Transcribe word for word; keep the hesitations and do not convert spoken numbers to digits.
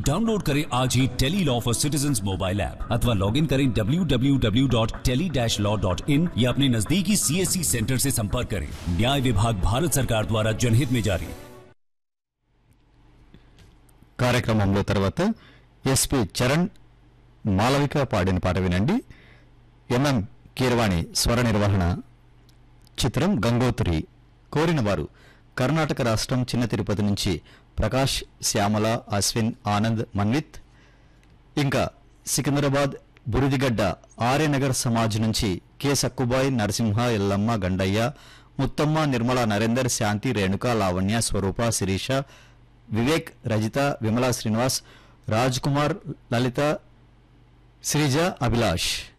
तो डाउनलोड करें आज ही tele law for citizens mobile app अथवा लॉग इन करें W W W dot tele dash law dot in या अपने नजदीकी सीएससी सेंटर से संपर्क करें। न्याय विभाग भारत सरकार द्वारा जनहित में जारी। కార్యక్రమంలో తర్వాత ఎస్పి చరణ్ మాలవిక పాడిన పాట వినండి. ఎంఎం కీరవాణి స్వర నిర్వహణ. చిత్రం గంగోత్రి. కోరిన వారు కర్ణాటక రాష్ట్రం చిన్న తిరుపతి నుంచి ప్రకాష్, శ్యామల, అశ్విన్, ఆనంద్, మన్విత్. ఇంకా సికింద్రాబాద్ బురిదిగడ్డ ఆర్యనగర్ సమాజ్ నుంచి కె సక్కుబాయ్, నరసింహ, ఎల్లమ్మ, గండయ్య, ముత్తమ్మ, నిర్మల, నరేందర్, శాంతి, రేణుక, లావణ్య, స్వరూప, శిరీష, వివేక్, రజిత, విమలా, శ్రీనివాస్, రాజ్ కుమార్, లలిత, శ్రీజ, అభిలాష్.